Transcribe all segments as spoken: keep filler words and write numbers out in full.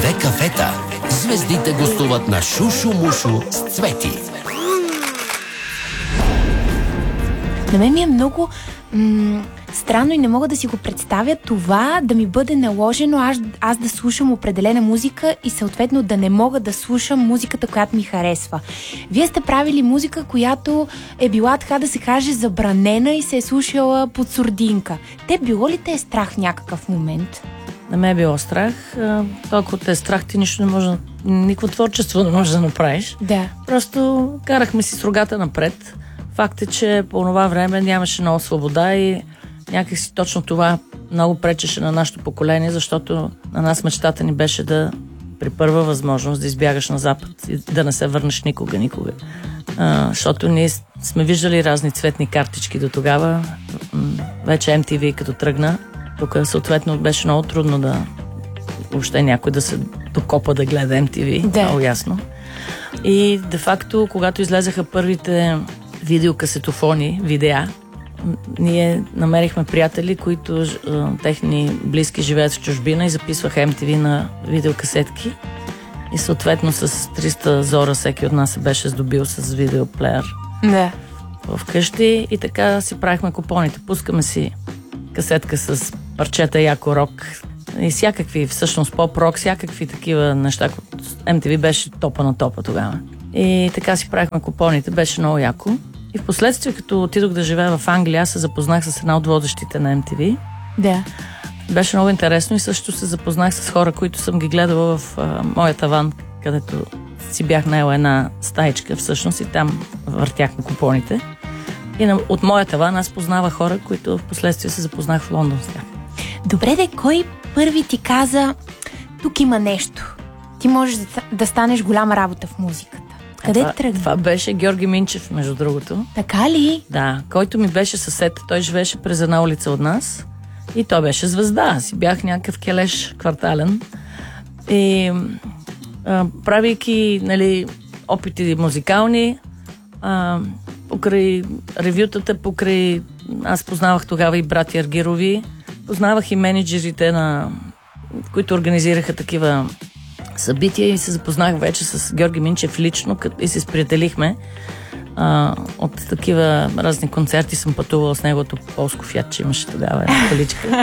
две кафета. Звездите гостуват на Шушу Мушу с Цвети. На мен ми е много м- странно и не мога да си го представя това да ми бъде наложено аз, аз да слушам определена музика и съответно да не мога да слушам музиката, която ми харесва. Вие сте правили музика, която е била, така да се каже, забранена и се е слушала под сурдинка. Те било ли те е страх в някакъв момент? Не ме е било страх. Ако те е страх, ти нищо не може, никакво творчество не можеш да направиш. Да. Просто карахме си с рогата напред. Факт е, че по това време нямаше много свобода и някакси точно това много пречеше на нашето поколение, защото на нас мечтата ни беше да при първа възможност да избягаш на Запад и да не се върнеш никога, никога. А, защото ние сме виждали разни цветни картички до тогава. Вече Ем Ти Ви като тръгна, тук съответно беше много трудно да въобще някой да се докопа да гледа Ем Ти Ви, да. Много ясно. И де-факто, когато излезаха първите видеокасетофони, видеа, ние намерихме приятели, които а, техни близки живеят в чужбина и записваха Ем Ти Ви на видеокасетки. И съответно с триста зора всеки от нас се беше здобил с видеоплеер да. в къщи и така си правихме купоните. Пускаме си касетка с парчета яко рок и всякакви, всъщност поп-рок, всякакви такива неща. Ем Ти Ви беше топа на топа тогава. И така си правихме купоните, беше много яко. И в последствие, като отидох да живея в Англия, аз се запознах с една от водещите на Ем Ти Ви. Да. Беше много интересно и също се запознах с хора, които съм ги гледала в а, моя таван, където си бях наела една стаичка всъщност и там въртяхме купоните. И на, от моя таван аз познавах хора, които в последствие се запознах в Лондон с тях. Добре, де, кой първи ти каза, тук има нещо? Ти можеш да, да станеш голяма работа в музиката. Къде това, тръгна? Това беше Георги Минчев, между другото. Така ли? Да, който ми беше съсед. Той живеше през една улица от нас и той беше звезда. Аз си бях някакъв келеш квартален. И а, правейки, нали, опити музикални, а, покрай ревютата, покрай... Аз познавах тогава и брати Аргирови, познавах и менеджерите, на които организираха такива събития и се запознах вече с Георги Минчев лично и се сприятелихме. А, от такива разни концерти съм пътувала с неговото полско фиатче, имаше тогава една количка.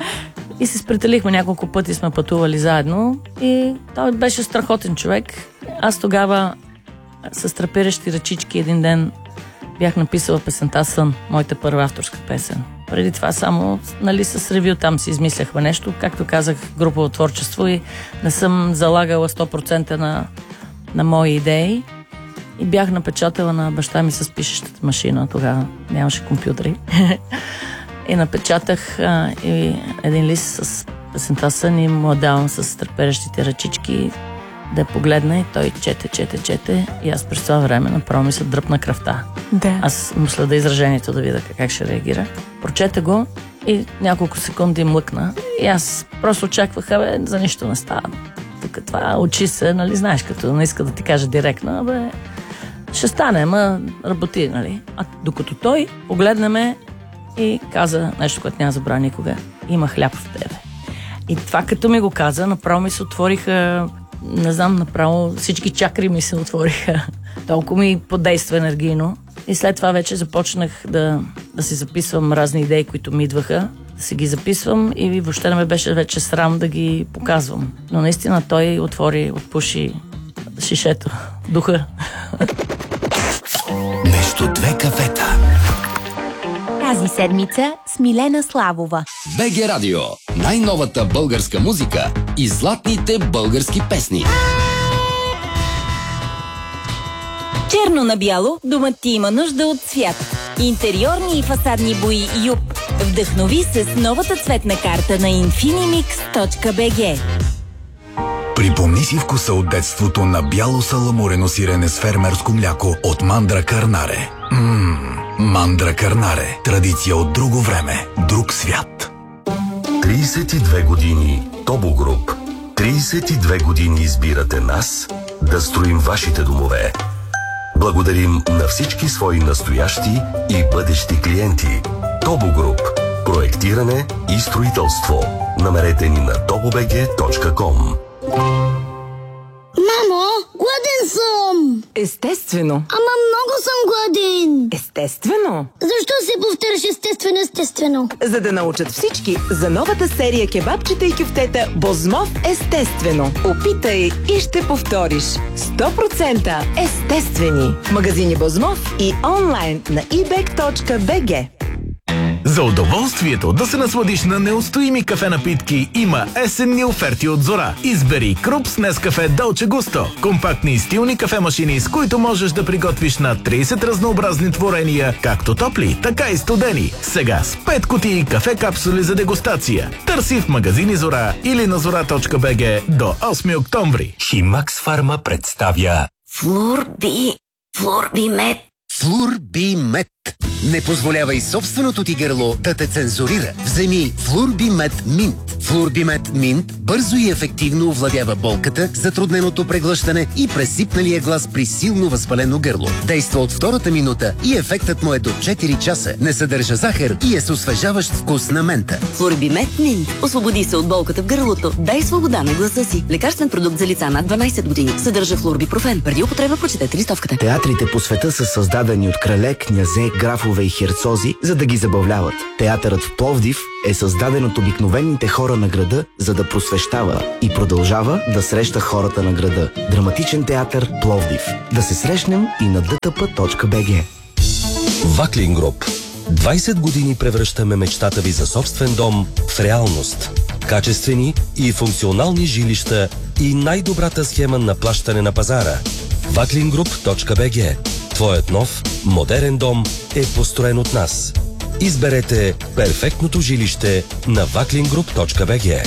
И се сприятелихме няколко пъти, сме пътували заедно и той беше страхотен човек. Аз тогава с трапиращи ръчички един ден бях написала песента "Сън", моята първа авторска песен. Преди това само, нали, с ревю там си измисляхме нещо, както казах, групово творчество и не съм залагала сто процента на, на мои идеи. И бях напечатала на баща ми с пишещата машина, тогава нямаше компютри. И напечатах а, и един лист с песента "Сън" и му давам с треперещите ръчички да погледна и той чете, чете, чете и аз през това време направо ми се дръпна кръвта. Да. Аз му следа изражението да видя как ще реагира. Прочете го и няколко секунди млъкна и аз просто очаквах, бе, за нищо не става. Тук това очи се, нали, знаеш, като не иска да ти каже директно, бе, ще стане, ама работи, нали. А докато той погледна ме и каза нещо, което няма забравя никога: "Има хляб в тебе." И това като ми го каза, направо ми се отвориха, не знам, направо всички чакри ми се отвориха. Толкова ми подейства енергийно. И след това вече започнах да, да си записвам разни идеи, които ми идваха, да си ги записвам и въобще не ме беше вече срам да ги показвам. Но наистина той отвори, отпуши шишето, духа. Между две кафета. Тази седмица с Милена Славова. БГ Радио. Най-новата българска музика и златните български песни. Черно на бяло, домът ти има нужда от цвят. Интериорни и фасадни бои Юп. Вдъхнови се с новата цветна карта на infinimix точка би джи. Припомни си вкуса от детството на бяло саламурено сирене с фермерско мляко от Мандра Карнаре. Ммм, Мандра Карнаре. Традиция от друго време, друг свят. тридесет и две години Тобо Груп. тридесет и две години избирате нас да строим вашите домове. Благодарим на всички свои настоящи и бъдещи клиенти. Тобо Груп. Проектиране и строителство. Намерете ни на тобо би джи точка ком. Естествено. Ама много съм гладен. Естествено. Защо се повтаряш естествено, естествено? За да научат всички за новата серия кебабчета и кюфтета Бозмов естествено. Опитай и ще повториш. сто процента естествени. В магазини Бозмов и онлайн на и бек точка би джи. За удоволствието да се насладиш на неустоими кафе напитки има есенни оферти от Зора. Избери Крупс Нескафе Долче Густо. Компактни и стилни кафемашини, с които можеш да приготвиш на трийсет разнообразни творения, както топли, така и студени. Сега с пет кутии кафе капсули за дегустация. Търси в магазини Зора или на зора точка би джи до осми октомври. Химакс Фарма представя Флорби, Флорби мед. Флурби Мед. Не позволявай собственото ти гърло да те цензурира. Вземи Флурби Мед Минт. Флурби Мед Минт бързо и ефективно овладява болката, затрудненото преглъщане и пресипналия глас при силно възпалено гърло. Действа от втората минута и ефектът му е до четири часа. Не съдържа захар и е с освежаващ вкус на мента. Флорби мед Минт. Освободи се от болката в гърлото. Дай свобода на гласа си. Лекарствен продукт за лица над дванайсет години. Съдържа флорбипрофен. Преди употреба прочетете листовката. Театрите по света са създадени от крале, князе, графове и херцози, за да ги забавляват. Театърът в Пловдив е създаден от обикновените хора на града, за да просвещава и продължава да среща хората на града. Драматичен театър Пловдив. Да се срещнем и на ди ти пи точка би джи. Ваклин Груп. двайсет години превръщаме мечтата ви за собствен дом в реалност. Качествени и функционални жилища и най-добрата схема на плащане на пазара. ваклин груп точка би джи. Твоят нов, модерен дом е построен от нас. Изберете перфектното жилище на ваклин груп точка би джи.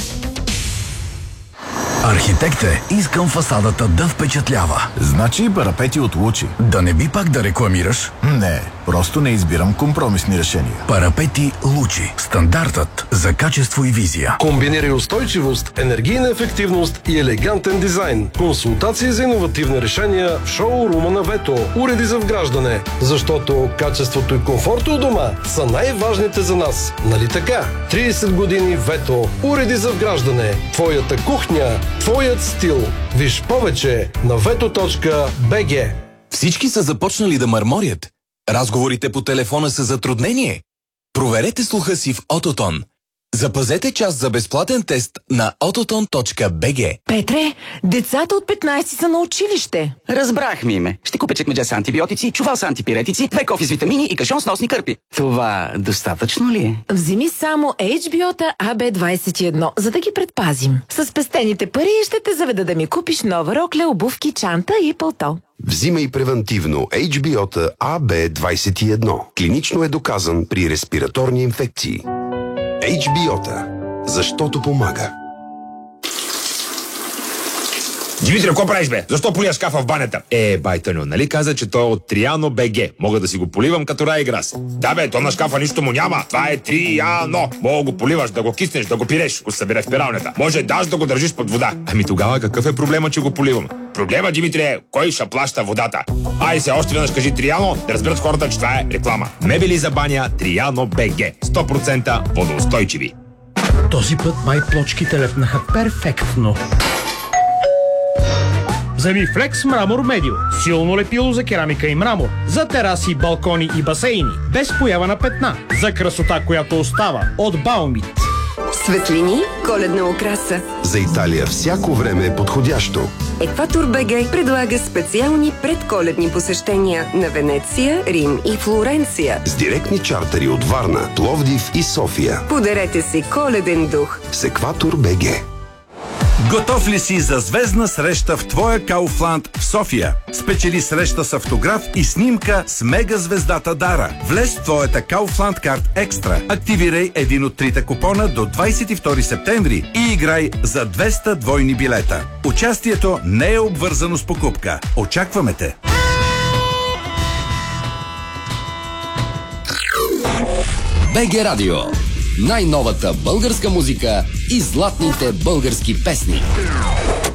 Архитекте, искам фасадата да впечатлява. Значи парапети от Лучи. Да не би пак да рекламираш? Не, просто не избирам компромисни решения. Парапети Лучи. Стандартът за качество и визия. Комбинирай устойчивост, енергийна ефективност и елегантен дизайн. Консултации за иновативни решения в шоурума на Вето. Уреди за вграждане. Защото качеството и комфорта у дома са най-важните за нас. Нали така? трийсет години Вето. Уреди за вграждане. Твоята кухня. Твоят стил. Виж повече на вето точка би джи. Всички са започнали да мърморят. Разговорите по телефона са затруднение. Проверете слуха си в Ототон. Запазете час за безплатен тест на ототон точка би джи. Петре, децата от петнайсет са на училище. Разбрах, Миме. Ще купя чекмедже с антибиотици, чувал с антипиретици, две кофи с витамини и кашон с носни кърпи. Това достатъчно ли е? Вземи само Ейч Би О-та А Б двайсет и едно, за да ги предпазим. С пестените пари ще те заведа да ми купиш нова рокля, обувки, чанта и пълто. Взимай превентивно Ейч Би О-та А Б двайсет и едно. Клинично е доказан при респираторни инфекции. Ейч Би О-та. Защото помага. Димитри, какво правиш, бе? Защо полия шкафа в банята? Е, байтаню, нали каза, че той е от Триано БГ. Мога да си го поливам като рай грас. Да, бе, то на шкафа нищо му няма. Това е Триано. Мога го поливаш, да го киснеш, да го пиреш, го събере в пиралнята. Може даже да го държиш под вода. Ами тогава какъв е проблема, че го поливам? Проблема, Димитри, е кой ще плаща водата? Ай се, още веднъж кажи Триано, да разберат хората, че това е реклама. Мебели за баня Триано БГ. сто процента водоустойчиви. Този път май плочките лепнаха перфектно. Вземи Flex Мрамор Медио. Силно лепило за керамика и мрамор. За тераси, балкони и басейни. Без поява на петна. За красота, която остава. От Баумит. Светлини, коледна украса. За Италия всяко време е подходящо. Екватор БГ предлага специални предколедни посещения на Венеция, Рим и Флоренция. С директни чартери от Варна, Пловдив и София. Подарете си коледен дух. С Екватор БГ. Готов ли си за звездна среща в твоя Кауфланд в София? Спечели среща с автограф и снимка с мега звездата Дара. Влез в твоята Кауфланд карт екстра. Активирай един от трите купона до двайсет и втори септември и играй за двеста двойни билета. Участието не е обвързано с покупка. Очакваме те! БГ Радио. Най-новата българска музика и златните български песни.